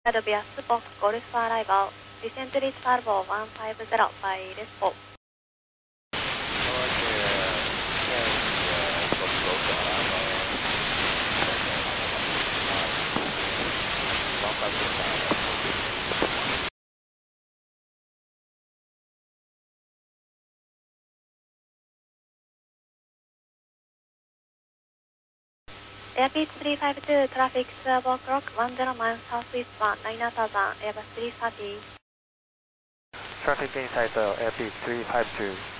Advias Box Golf Arrival, recently Salvo 150 by Respo. Airbus 352, traffic 12 o'clock, 10 miles southeast 19000, Airbus 330. Traffic inside Airbus 352.